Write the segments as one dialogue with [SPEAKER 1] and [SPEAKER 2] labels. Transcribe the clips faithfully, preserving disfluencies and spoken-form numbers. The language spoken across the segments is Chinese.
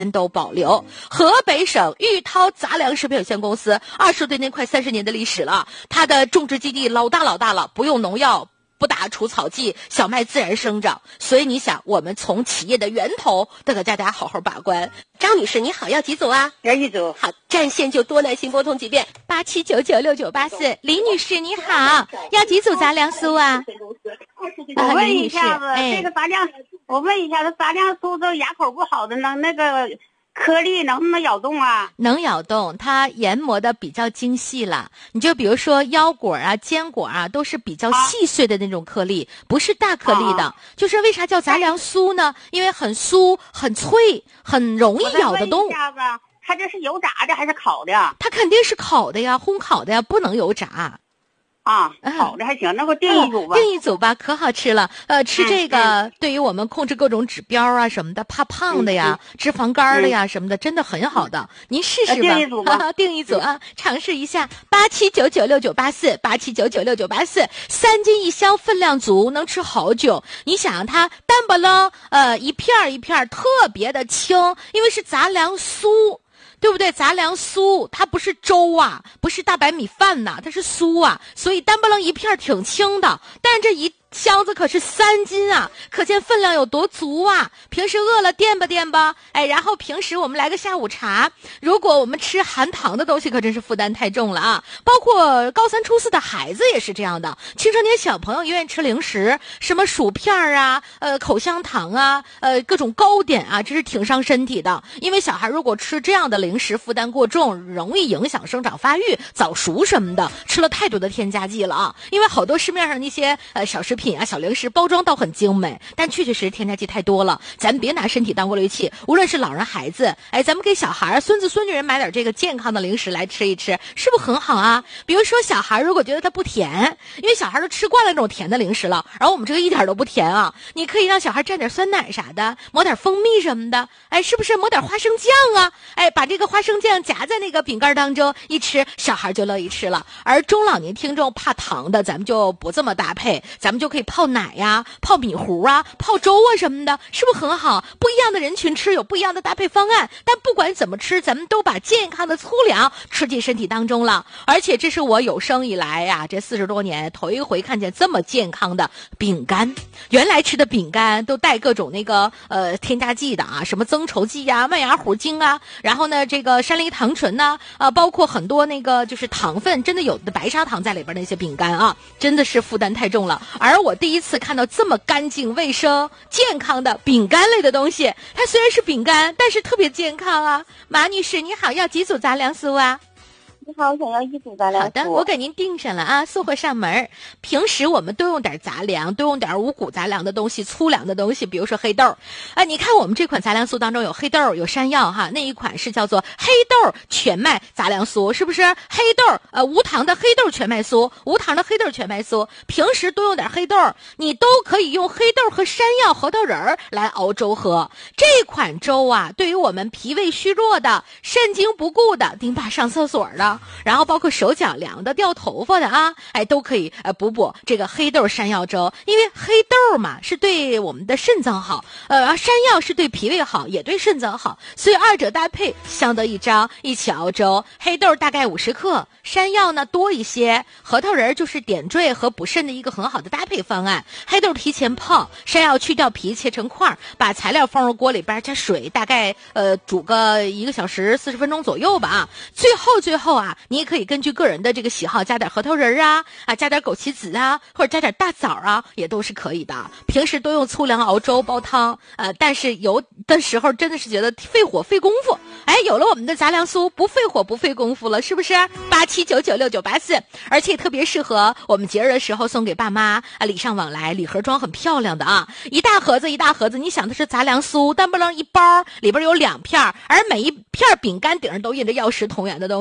[SPEAKER 1] 都保留。河北省玉涛杂粮食品有限公司二十多年快三十年的历史了，它的种植基地老大老大了，不用农药，不打除草剂，小麦自然生长。所以你想，我们从企业的源头都给大家好好把关。张女士你好，要几组啊？
[SPEAKER 2] 要一组。
[SPEAKER 1] 好，占线就多耐心拨通几遍。八七九九六九八四，李女士你好，要几组杂粮酥啊？
[SPEAKER 2] 我问一下子，
[SPEAKER 1] 哎、
[SPEAKER 2] 这个杂粮，我问一下子，杂粮酥这牙口不好的能那个颗粒能不能咬动啊？
[SPEAKER 1] 能咬动，它研磨的比较精细了。你就比如说腰果啊、坚果啊，都是比较细碎的那种颗粒，啊、不是大颗粒的。啊、就是为啥叫杂粮酥呢？因为很酥、很脆，很容易咬得动。
[SPEAKER 2] 它这是油炸的还是烤的？
[SPEAKER 1] 它肯定是烤的呀，烘烤的呀，不能油炸。
[SPEAKER 2] 啊，好的还行，那我订一组吧。
[SPEAKER 1] 订一组吧，可好吃了。呃，吃这个、嗯、对于我们控制各种指标啊什么的，怕胖的呀、嗯、脂肪肝的呀、嗯、什么的，真的很好的。您试试吧。
[SPEAKER 2] 订一组吧，
[SPEAKER 1] 订一组啊，尝试一下。八七九九六九八四，八七九九六九八四，三斤一箱，分量足，能吃好久。你想它单不楞，呃，一片一片特别的轻，因为是杂粮酥。对不对？杂粮酥它不是粥啊，不是大白米饭呐、啊，它是酥啊，所以单不楞一片挺轻的，但是这一箱子可是三斤啊，可见分量有多足啊！平时饿了垫吧垫吧，哎，然后平时我们来个下午茶，如果我们吃含糖的东西，可真是负担太重了啊！包括高三初四的孩子也是这样的，青少年小朋友愿意吃零食，什么薯片啊，呃，口香糖啊，呃，各种糕点啊，这是挺伤身体的，因为小孩如果吃这样的零食，负担过重，容易影响生长发育、早熟什么的，吃了太多的添加剂了啊！因为好多市面上那些呃小食品。品啊，小零食包装倒很精美，但确确实实添加剂太多了。咱别拿身体当过滤器，无论是老人孩子，哎，咱们给小孩、孙子孙女人买点这个健康的零食来吃一吃，是不是很好啊？比如说小孩如果觉得它不甜，因为小孩都吃惯了那种甜的零食了，然后我们这个一点都不甜啊，你可以让小孩蘸点酸奶啥的，抹点蜂蜜什么的，哎，是不是抹点花生酱啊？哎，把这个花生酱夹在那个饼干当中，一吃小孩就乐意吃了。而中老年听众怕糖的，咱们就不这么搭配，咱们就可以泡奶呀、泡米糊啊、泡粥啊什么的，是不是很好？不一样的人群吃有不一样的搭配方案，但不管怎么吃，咱们都把健康的粗粮吃进身体当中了。而且这是我有生以来呀、啊，这四十多年头一回看见这么健康的饼干。原来吃的饼干都带各种那个呃添加剂的啊，什么增稠剂呀、麦芽糊精啊，然后呢这个山梨糖醇呐、啊，啊包括很多那个就是糖分，真的有的白砂糖在里边那些饼干啊，真的是负担太重了。而我第一次看到这么干净、卫生、健康的饼干类的东西，它虽然是饼干，但是特别健康啊。马女士你好，要几组杂粮酥啊？
[SPEAKER 2] 你好，我想要一组杂粮酥。
[SPEAKER 1] 好的，我给您订上了啊，送货上门。平时我们都用点杂粮，都用点五谷杂粮的东西、粗粮的东西，比如说黑豆。啊，你看我们这款杂粮酥当中有黑豆、有山药哈，那一款是叫做黑豆全麦杂粮酥，是不是？黑豆呃无糖的黑豆全麦酥，无糖的黑豆全麦酥。平时多用点黑豆，你都可以用黑豆和山药、核桃仁儿来熬粥喝。这款粥啊，对于我们脾胃虚弱的、肾精不固的、您爸上厕所的。然后包括手脚凉的、掉头发的啊，哎，都可以呃补补这个黑豆山药粥，因为黑豆嘛是对我们的肾脏好，呃，山药是对脾胃好，也对肾脏好，所以二者搭配相得益彰，一起熬粥。黑豆大概五十克，山药呢多一些，核桃仁就是点缀和补肾的一个很好的搭配方案。黑豆提前泡，山药去掉皮，切成块，把材料放入锅里边加水，大概呃煮个一个小时四十分钟左右吧啊，最后最后。啊，你也可以根据个人的这个喜好加点核桃仁啊，啊加点枸杞子啊，或者加点大枣啊，也都是可以的。平时都用粗粮熬粥煲汤，呃，但是有的时候真的是觉得费火费功夫。哎，有了我们的杂粮酥，不费火不费功夫了，是不是？八七九九六九八四，而且特别适合我们节日的时候送给爸妈啊，礼尚往来，礼盒装很漂亮的啊，一大盒子一大盒子。你想的是杂粮酥，但不能一包里边有两片，而每一片饼干顶上都印着药食同源的东西。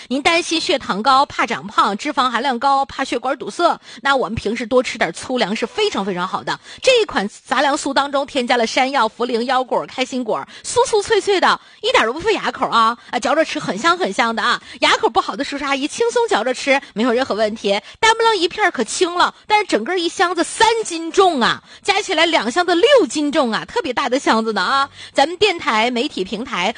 [SPEAKER 1] 您担心血糖高，怕长胖，脂肪含量高，怕血管堵塞，那我们平时多吃点粗粮是非常非常好的。这一款杂粮酥当中添加了山药、茯苓、腰果、开心果，酥酥脆脆的，一点都不费牙口啊！啊，嚼着吃很香很香的啊！牙口不好的叔叔阿姨轻松嚼着吃，没有任何问题。单不楞一片可轻了，但是整个一箱子三斤重啊，加起来两箱子六斤重啊，特别大的箱子呢啊！咱们电台媒体平台